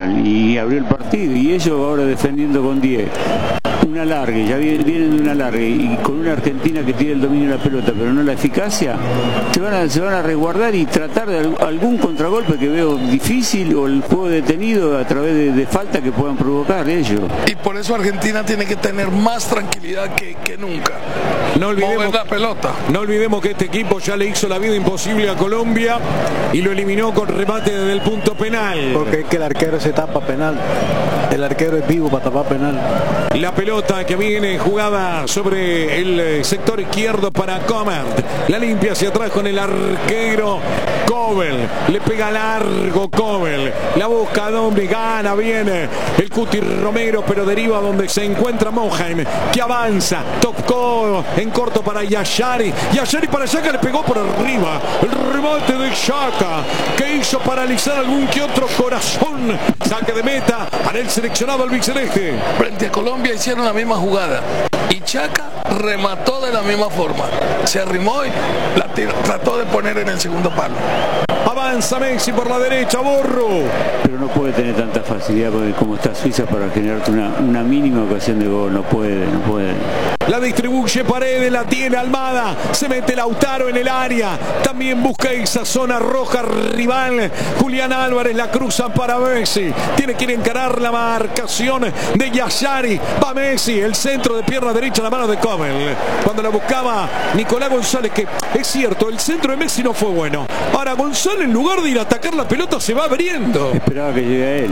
mal y abrió el partido, y ellos ahora defendiendo con 10. Un alargue, ya vienen de un alargue, y con una Argentina que tiene el dominio de la pelota pero no la eficacia, se van a resguardar y tratar de algún contragolpe que veo difícil, o el juego detenido a través de falta que puedan provocar ellos. Y por eso Argentina tiene que tener más tranquilidad que nunca. No olvidemos la pelota. No olvidemos que este equipo ya le hizo la vida imposible a Colombia y lo eliminó con remate desde el punto penal. Porque es que el arquero se tapa penal. El arquero es vivo para tapar penal. La pelota que viene jugada sobre el sector izquierdo para Comand. La limpia hacia atrás con el arquero Cobel. Le pega largo Cobel. La busca donde gana bien el Cuti Romero, pero deriva donde se encuentra Mohamed, que avanza. Tocó en corto para Yashari. Yashari para Xhaka, le pegó por arriba. El remate de Xhaka, que hizo paralizar algún que otro corazón. Saque de meta para el seleccionado albiceleste. Frente a Colombia hicieron la misma jugada y Xhaka remató de la misma forma. Se arrimó y la trató de poner en el segundo palo. Avanza Messi por la derecha, Borro. Pero no puede tener tanta facilidad como está Suiza para generarte una mínima ocasión de gol. No puede. La distribuye Paredes, la tiene Almada. Se mete Lautaro en el área. También busca esa zona roja rival. Julián Álvarez la cruza para Messi. Tiene que ir a encarar la marcación de Yashari. Va Messi, el centro de pierna derecha, la mano de Comel. Cuando la buscaba Nicolás González, que es cierto, el centro de Messi no fue bueno. Ahora González, en lugar de ir a atacar la pelota, se va abriendo. Esperaba que llegue a él.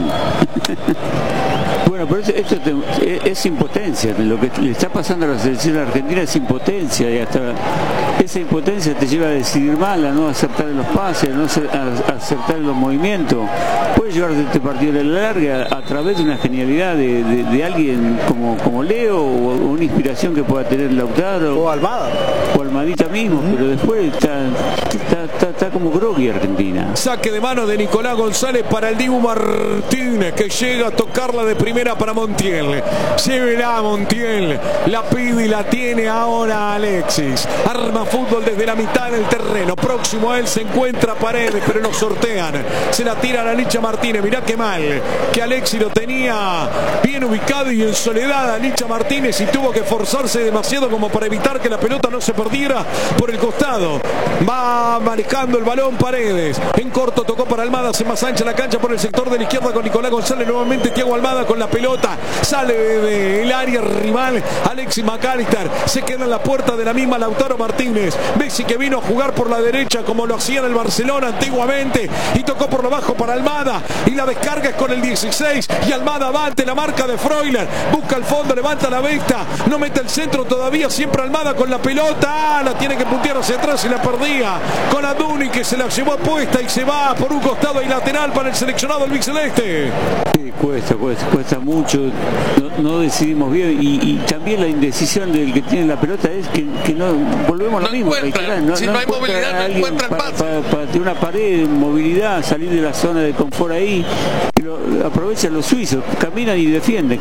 Bueno, pero esto es impotencia. Lo que le está pasando a la selección argentina es impotencia, y hasta esa impotencia te lleva a decidir mal, a no acertar en los pases, a no acertar en los movimientos. Puede llevarte este partido a la larga a través de una genialidad de alguien como Leo, o una inspiración que pueda tener Lautaro o Almada o Almadita mismo, pero después está como groggy Argentina. Saque de mano de Nicolás González para el Dibu Martínez, que llega a tocarla de primera para Montiel. Llévela Montiel, la pide y la tiene ahora Alexis. Arma fútbol desde la mitad del terreno. Próximo a él se encuentra Paredes, pero lo sortean. Se la tira a Licha Martínez. Mirá qué mal, que Alexis lo tenía bien ubicado y en soledad a Licha Martínez, y tuvo que forzarse demasiado como para evitar que la pelota no se perdiera por el costado. Va manejando el balón Paredes. En corto tocó para Almada, hace más ancha la cancha por el sector de la izquierda con Nicolás González. Nuevamente Thiago Almada con la pelota. Sale del área rival Alexis McAllister. Se queda en la puerta de la misma Lautaro Martínez. Messi, que vino a jugar por la derecha como lo hacía en el Barcelona antiguamente, y tocó por lo bajo para Almada, y la descarga es con el 16, y Almada va ante la marca de Freuler. Busca el fondo, levanta la vista, no mete el centro todavía, siempre Almada con la pelota. La tiene que puntear hacia atrás y la perdía con Aduni, que se la llevó puesta y se va por un costado y lateral para el seleccionado albiceleste. Sí, cuesta mucho, no decidimos bien, y también la indecisión del que tiene la pelota es que no volvemos a lo mismo. Si no hay movilidad, no encuentra el pase. Para tener una pared, movilidad, salir de la zona de confort ahí. Aprovechan los suizos, caminan y defienden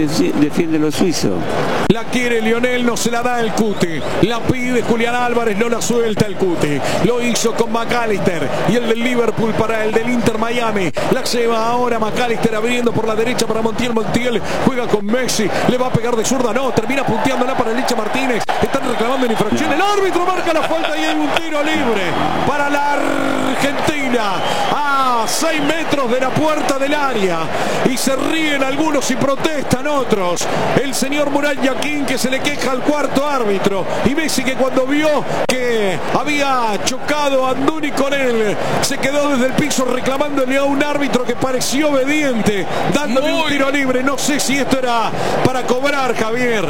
los suizos. La quiere Lionel, no se la da el Cuti. La pide Julián Álvarez, no la suelta el Cuti. Lo hizo con McAllister y el del Liverpool para el del Inter Miami. La lleva ahora McAllister abriendo por la derecha para Montiel. Montiel juega con Messi, le va a pegar de zurda, no, termina punteándola para Licha Martínez. Están reclamando en infracción. El árbitro marca la falta y hay un tiro libre para la Argentina a 6 metros de la puerta del área, y se ríen algunos y protestan otros. El señor Murat Yaquín, que se le queja al cuarto árbitro, y Messi, que cuando vio que había chocado a Anduni con él, se quedó desde el piso reclamándole a un árbitro que pareció obediente, dándole un tiro libre. No sé si esto era para cobrar, Javier.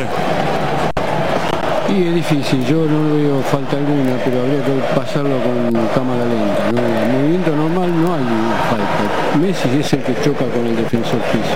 Y es difícil, yo no veo falta alguna, pero habría que pasarlo con cámara lenta, ¿no? En movimiento normal no hay falta. Messi es el que choca con el defensor piso.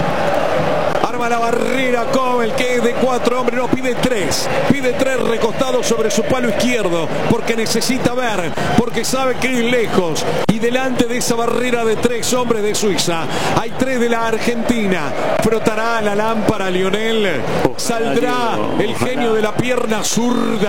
Arma la barrera Cobel, que es de 4 hombres, no, pide 3 recostados sobre su palo izquierdo, porque necesita ver, porque sabe que es lejos, y delante de esa barrera de 3 hombres de Suiza hay 3 de la Argentina. Frotará la lámpara Lionel, saldrá el genio de la pierna zurda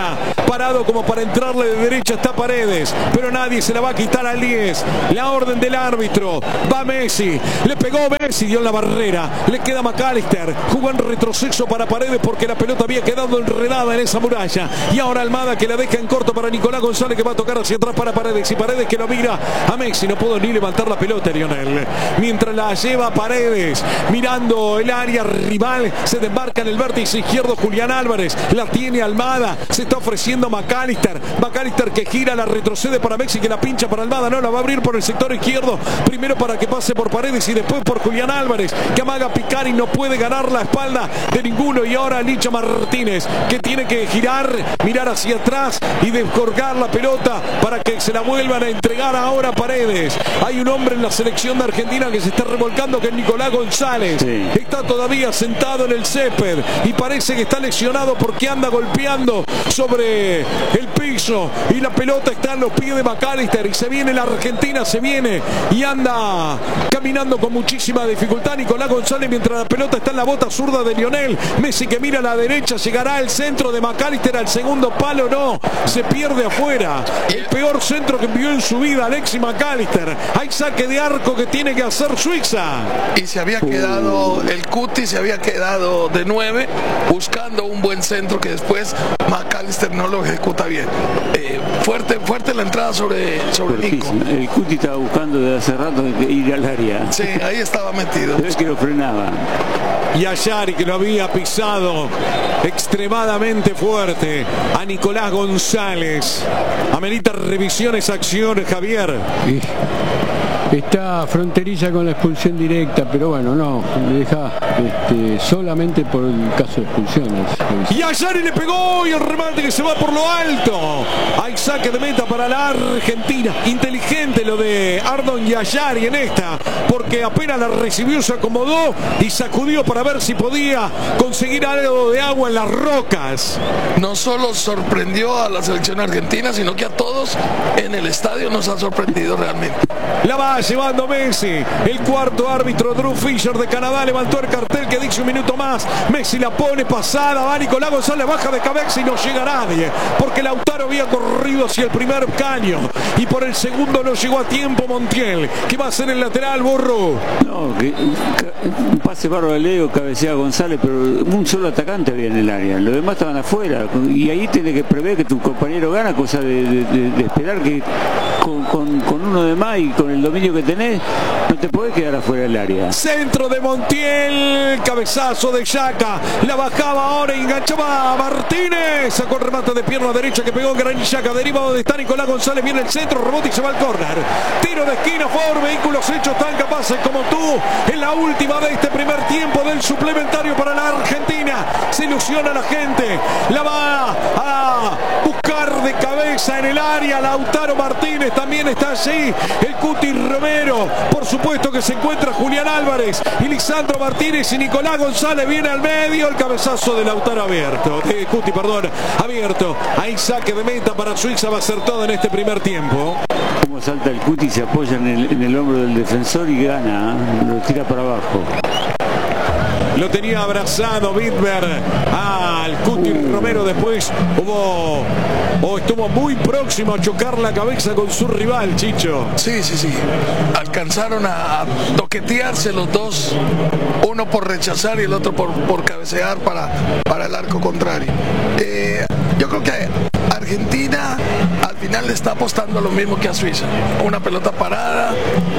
parado como para entrarle de derecha está Paredes, pero nadie se la va a quitar al 10. La orden del árbitro, va Messi, le pegó Messi, dio en la barrera, le queda McAllister, jugó en retroceso para Paredes porque la pelota había quedado enredada en esa muralla, y ahora Almada que la deja en corto para Nicolás González, que va a tocar hacia atrás para Paredes, y Paredes que lo mira a Messi, no pudo ni levantar la pelota Lionel, mientras la lleva Paredes, mirando el área rival, se desmarca en el vértice izquierdo Julián Álvarez, la tiene Almada, se está ofreciendo McAllister que gira, la retrocede para Messi, que la pincha para Almada, no, la va a abrir por el sector izquierdo, primero para que pase por Paredes y después por Julián Álvarez, que amaga a picar y no puede ganar la espalda de ninguno, y ahora Licha Martínez, que tiene que girar, mirar hacia atrás y descolgar la pelota para que se la vuelvan a entregar ahora a Paredes. Hay un hombre en la selección de Argentina que se está revolcando, que es Nicolás González, sí. Está todavía sentado en el césped y parece que está lesionado porque anda golpeando sobre el piso, y la pelota está en los pies de McAllister, y se viene la Argentina, se viene y anda caminando con muchísima dificultad Nicolás González, mientras la pelota está en la bota zurda de Lionel Messi, que mira a la derecha, llegará al centro de McAllister, al segundo palo, no, se pierde afuera, el peor centro que envió en su vida Alexis McAllister. Hay saque de arco que tiene que hacer Suiza, y se había quedado el Cuti, se había quedado de 9 buscando un buen centro que después McAllister no lo ejecuta bien. Fuerte la entrada sobre Nico. El Cuti estaba buscando desde hace rato ir al área. Sí, ahí estaba metido. Pero es que lo frenaba. Y a Yari, que lo había pisado extremadamente fuerte a Nicolás González. Amerita revisiones, acciones, Javier. Está fronteriza con la expulsión directa, pero bueno, no, le deja solamente por el caso de expulsiones. Y a Yari le pegó, y el remate que se va por lo alto. Hay saque de meta para la Argentina. Inteligente lo de Ardon Yayari en esta, porque apenas la recibió, se acomodó y sacudió para ver si podía conseguir algo de agua en las rocas. No solo sorprendió a la selección argentina, sino que a todos en el estadio nos ha sorprendido realmente. La va llevando Messi, el cuarto árbitro Drew Fisher de Canadá levantó el cartel que dice 1 minuto más. Messi la pone pasada, va Nicolás González, baja de cabeza y no llega nadie, porque Lautaro había corrido hacia el primer caño y por el segundo no llegó a tiempo Montiel, que va a ser el lateral, Burro. No, un pase bárbaro de Leo, cabecea González, pero un solo atacante había en el área, los demás estaban afuera, y ahí tiene que prever que tu compañero gana, cosa de esperar que con uno de más y con el dominio que tenés, no te podés quedar afuera del área. Centro de Montiel, cabezazo de Xhaka, la bajaba ahora y enganchaba a Martínez, sacó el remate de pierna derecha que pegó Granit Xhaka, deriva donde está Nicolás González, viene el centro, rebote y se va al córner. Tiro de esquina a favor, vehículos hechos tan capaces como tú, en la última de este primer tiempo del suplementario para la Argentina. Se ilusiona la gente, la va a buscar de cabeza en el área Lautaro Martínez, también está allí el Cuti Romero, por supuesto que se encuentra Julián Álvarez y Lisandro Martínez, y Nicolás González viene al medio, el cabezazo de Lautaro abierto, de Cuti, perdón, abierto. Ahí saque de meta para Suiza, va a ser todo en este primer tiempo. Como salta el Cuti, se apoya en el hombro del defensor y gana, lo tira para abajo. Lo tenía abrazado Bitber al Cuti Romero, después estuvo muy próximo a chocar la cabeza con su rival, Chicho. Sí. Alcanzaron a toquetearse los dos, uno por rechazar y el otro por cabecear para el arco contrario. Yo creo que Argentina al final le está apostando lo mismo que a Suiza, una pelota parada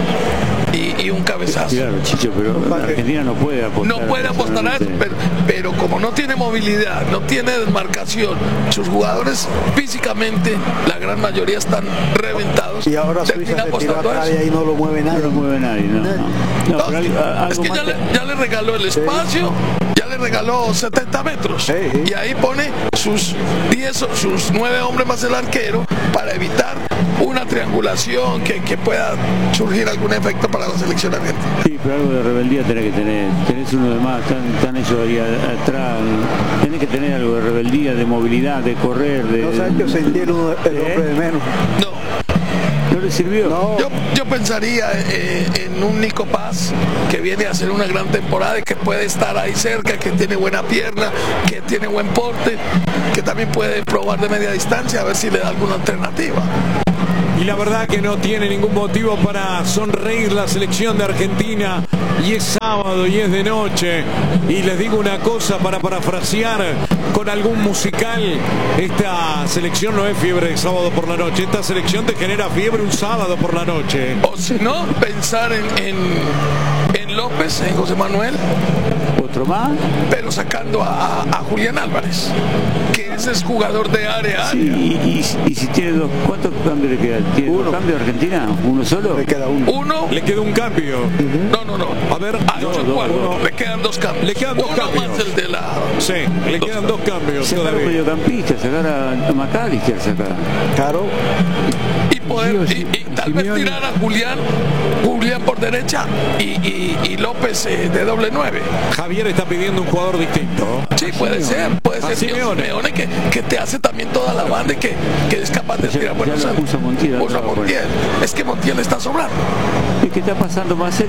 y un cabezazo. Claro, Chicho, pero Argentina no puede apostar. No puede apostar a eso, pero como no tiene movilidad, no tiene desmarcación, sus jugadores físicamente, la gran mayoría están reventados. Y ahora Suiza se tiró atrás y ahí no lo mueve nadie. No lo mueve nadie, no. Es que ya le regaló el espacio, ya le regaló 70 metros. Sí. Y ahí pone sus 9 hombres más el arquero para evitar una triangulación que pueda surgir algún efecto para la selección argentina. Sí, pero algo de rebeldía tenés que tener. Tenés uno de más, están ellos ahí atrás. Tenés que tener algo de rebeldía, de movilidad, de correr. No sabes que sentir el hombre de menos. No. ¿No le sirvió? No. Yo pensaría en con un Nico Paz que viene a hacer una gran temporada y que puede estar ahí cerca, que tiene buena pierna, que tiene buen porte, que también puede probar de media distancia a ver si le da alguna alternativa. Y la verdad que no tiene ningún motivo para sonreír la selección de Argentina. Y es sábado y es de noche. Y les digo una cosa para parafrasear con algún musical. Esta selección no es fiebre de sábado por la noche. Esta selección te genera fiebre un sábado por la noche. O si no, pensar en López, en José Manuel. Otro más. Pero sacando a Julián Álvarez, que ese es jugador de área. Sí, y si tiene dos, ¿cuántos cambios le quedan? ¿Tiene dos cambios Argentina? ¿Uno solo? Le queda uno. Le queda un cambio. No. A ver, le quedan dos cambios. Le quedan dos cambios. Más el de la... Sí, le quedan dos cambios. Sacar a un mediocampista, sacar a McAllister, sacar. Claro. Y tal vez tirar a Julián por derecha y López de doble 9. Javier está pidiendo un jugador distinto. Sí, puede ser Simeone que te hace también toda la banda y que es capaz de tirar buenos centros. Puso Montiel. Es que Montiel está sobrando. Es que está pasando más él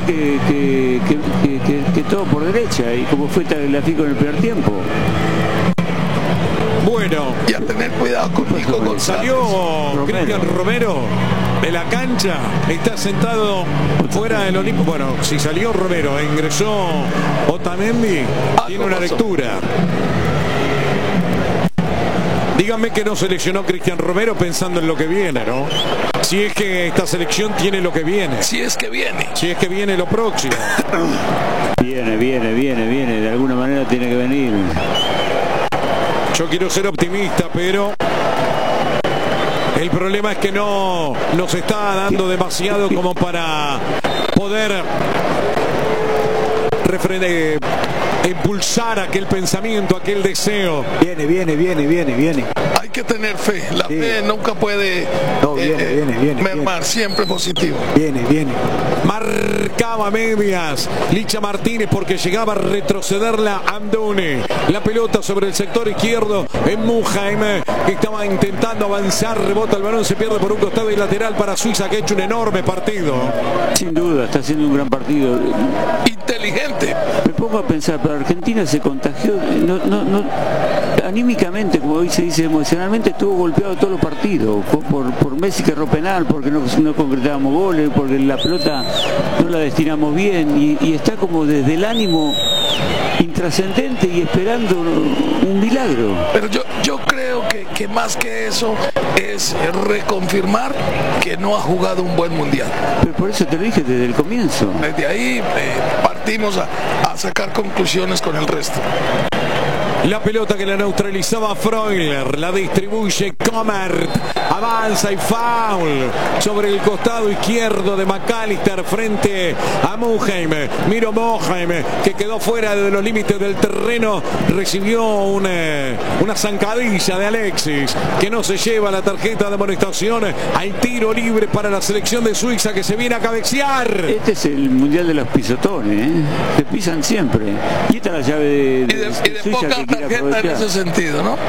que todo por derecha, y como fue Tagliafico en el primer tiempo. Bueno, y a tener cuidado con Nico González. Salió Cristian Romero de la cancha, está sentado fuera del Olimpo. Bueno, si salió Romero e ingresó Otamendi, tiene una lectura. Díganme que no seleccionó Cristian Romero pensando en lo que viene, ¿no? Si es que esta selección tiene lo que viene. Si es que viene lo próximo. Viene, de alguna manera tiene que venir. Yo quiero ser optimista, pero el problema es que no nos está dando demasiado como para poder impulsar aquel pensamiento, aquel deseo. Viene. Hay que tener fe. La fe nunca puede mermar, siempre positivo. Viene. Marcaba medias Licha Martínez porque llegaba a retrocederla Andone. La pelota sobre el sector izquierdo en Muheim, que estaba intentando avanzar, rebota el balón, se pierde por un costado y lateral para Suiza, que ha hecho un enorme partido. Sin duda, está haciendo un gran partido. Inteligente. Me pongo a pensar, pero Argentina se contagió, anímicamente, como hoy se dice, emocionalmente estuvo golpeado todos los partidos, por Messi que erró penal, porque no concretábamos goles, porque la pelota no la destinamos bien, y está como desde el ánimo intrascendente y esperando un milagro. Pero yo creo que más que eso es reconfirmar que no ha jugado un buen mundial. Pero por eso te lo dije desde el comienzo. Desde ahí partimos a sacar conclusiones con el resto. La pelota que la neutralizaba Freuler, la distribuye Comer, avanza y foul sobre el costado izquierdo de McAllister frente a Muheim. Miro Muheim, que quedó fuera de los límites del terreno, recibió una zancadilla de Alexis, que no se lleva la tarjeta de amonestación. Hay tiro libre para la selección de Suiza, que se viene a cabecear. Este es el mundial de los pisotones, que pisan siempre. Y esta es la llave de Suiza, que tarjeta en ese sentido, ¿no?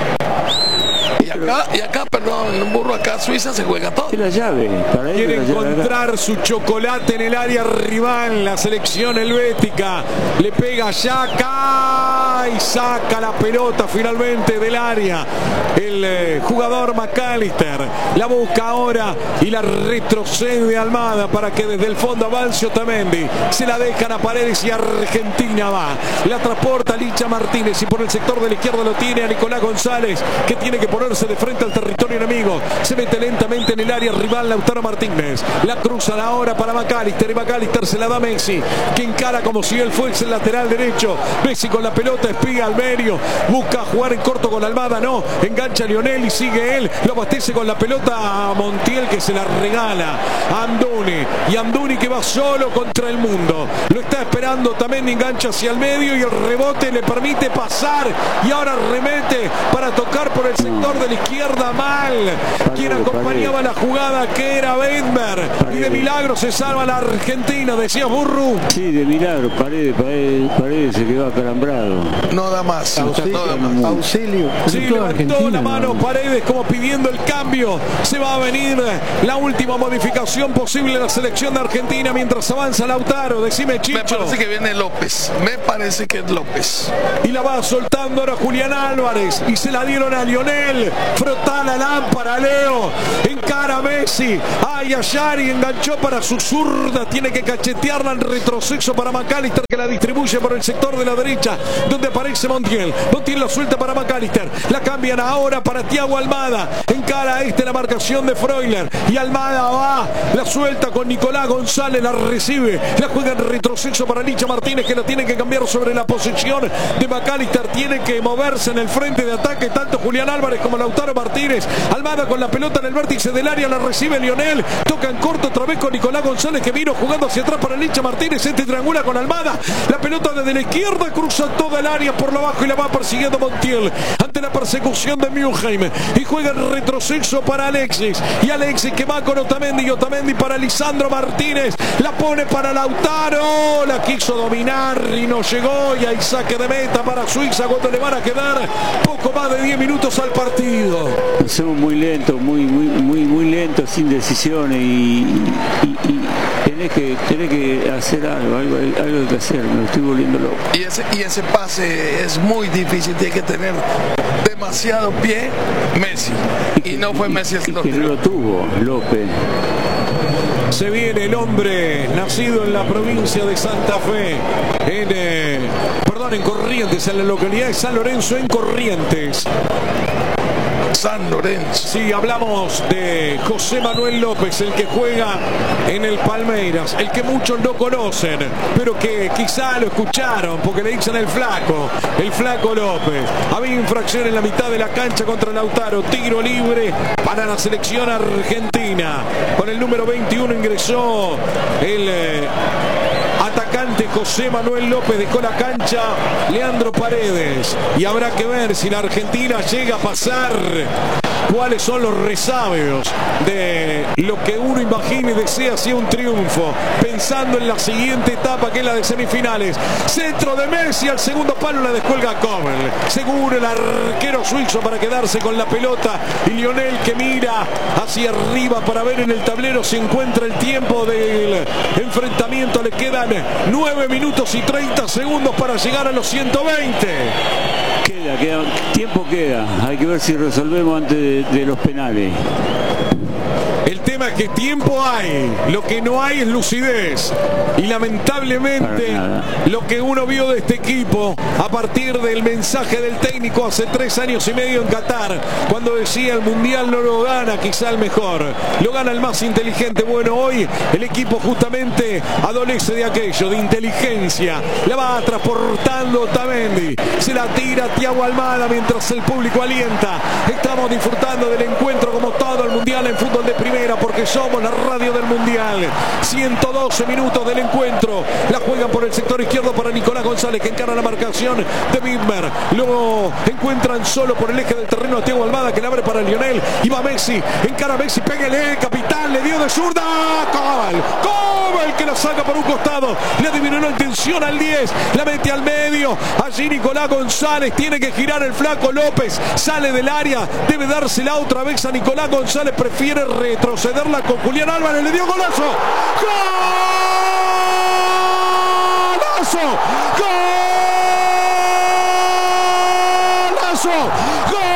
Y acá, perdón, Burro, acá Suiza se juega todo. Es la llave. Quiere encontrar su chocolate en el área rival, la selección helvética. Le pega Xhaka y saca la pelota finalmente del área. El jugador McAllister la busca ahora y la retrocede Almada para que desde el fondo avance Otamendi. Se la dejan a Paredes y Argentina va. La transporta Licha Martínez y por el sector de la izquierda lo tiene a Nicolás González, que tiene que ponerse de frente al territorio enemigo. Se mete lentamente en el área rival Lautaro Martínez. La cruzan ahora para McAllister y McAllister se la da a Messi, que encara como si él fuese el lateral derecho. Messi con la pelota, espía al medio, busca jugar en corto con Almada, no, engancha a Lionel y sigue él, lo abastece con la pelota a Montiel, que se la regala a Andone, y Andone que va solo contra el mundo, lo está esperando, también engancha hacia el medio y el rebote le permite pasar y ahora remete para tocar por el sector de la izquierda mal. Quien acompañaba la jugada, que era Bedmer, y de milagro se salva la Argentina, decía Burru. Sí, de milagro, Paredes se quedó acalambrado. no da más. Auxilio. Sí, levantó la mano Paredes como pidiendo el cambio. Se va a venir la última modificación posible en la selección de Argentina mientras avanza Lautaro. Decime, Chicho. Me parece que viene López. Me parece que es López. Y la va soltando ahora Julián Álvarez. Y se la dieron a Lionel. Frota la lámpara, Leo. Encara a Messi. Ay, Ayari enganchó para su zurda. Tiene que cachetearla en retroceso para McAllister, que la distribuye por el sector de la derecha, donde aparece Montiel. Montiel la suelta para McAllister. La cambian ahora para Thiago Almada. Encara la marcación de Freuler. Y Almada va. La suelta con Nicolás González. La recibe. La juega en retroceso para Licha Martínez, que la tiene que cambiar sobre la posición de McAllister. Tiene que moverse en el frente de ataque tanto Julián Álvarez como Lautaro Martínez. Almada con la pelota en el vértice del área. La recibe Lionel. Toca en corto otra vez con Nicolás González, que vino jugando hacia atrás para Licha Martínez. Triangula con Almada. La pelota desde la izquierda cruza toda el área por lo bajo y la va persiguiendo Montiel ante la persecución de Mülheim. Y juega en retroceso para Alexis. Y Alexis que va con Otamendi. Y Otamendi para Lisandro Martínez. La pone para Lautaro. La quiso dominar y no llegó. Y hay saque de meta para Suiza cuando le van a quedar poco más de 10 minutos al partido. Somos muy lentos, muy lentos, sin decisiones y tenés que hacer algo hay que hacer, me lo estoy volviendo loco. Y ese pase es muy difícil, tiene que tener demasiado pie Messi. Y no fue Messi el que lo tuvo, López. Se viene el hombre nacido en la provincia de Santa Fe, en Corrientes, en la localidad de San Lorenzo, en Corrientes. San Lorenzo. Sí, hablamos de José Manuel López, el que juega en el Palmeiras, el que muchos no conocen, pero que quizá lo escucharon porque le dicen el Flaco López. Había infracción en la mitad de la cancha contra Lautaro, tiro libre para la selección argentina. Con el número 21 ingresó el atacante José Manuel López, dejó la cancha Leandro Paredes, y habrá que ver si la Argentina llega a pasar, cuáles son los resabios de lo que uno imagina y desea sea un triunfo, pensando en la siguiente etapa, que es la de semifinales. Centro de Messi al segundo palo, la descuelga Kommel, seguro el arquero suizo para quedarse con la pelota, y Lionel que mira hacia arriba para ver en el tablero si encuentra el tiempo del enfrentamiento. Le quedan 9 minutos y 30 segundos para llegar a los 120. Tiempo queda, hay que ver si resolvemos antes de los penales. El tema es que tiempo hay, lo que no hay es lucidez. Y lamentablemente lo que uno vio de este equipo a partir del mensaje del técnico hace 3 años y medio en Qatar, cuando decía el mundial no lo gana quizá el mejor, lo gana el más inteligente. Bueno, hoy el equipo justamente adolece de aquello, de inteligencia. La va transportando Otamendi, se la tira Thiago Almada mientras el público alienta. Estamos disfrutando del encuentro como todo el mundial en fútbol de primera, porque somos la radio del mundial. 112 minutos del encuentro. La juegan por el sector izquierdo para Nicolás González, que encara la marcación de Bimber. Luego encuentran solo por el eje del terreno a Thiago Almada, que le abre para Lionel. Y va Messi, encara a Messi, pégale, capitán, le dio de zurda. Kommel que la saca por un costado, le adivinó la intención al 10, la mete al medio. Allí Nicolás González, tiene que girar el Flaco López, sale del área, debe dársela otra vez a Nicolás González, prefiere retrocederla con Julián Álvarez, le dio golazo. ¡Golazo! ¡Golazo! ¡Gol!